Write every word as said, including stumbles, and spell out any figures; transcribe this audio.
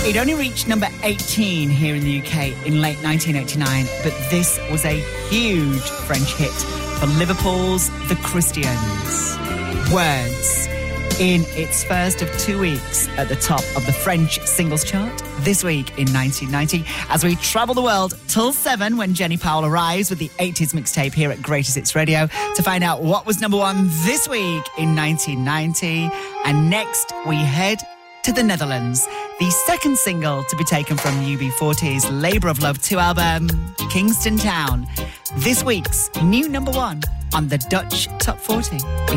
It only reached number eighteen here in the U K in late nineteen eighty-nine, but this was a huge French hit for Liverpool's The Christians. Words. In its first of two weeks at the top of the French singles chart this week in nineteen ninety, as we travel the world till seven when Jenny Powell arrives with the eighties mixtape here at Greatest Hits Radio to find out what was number one this week in nineteen ninety. And next we head to the Netherlands, the second single to be taken from U B forty's Labour of Love two album, Kingston Town. This week's new number one on the Dutch Top forty.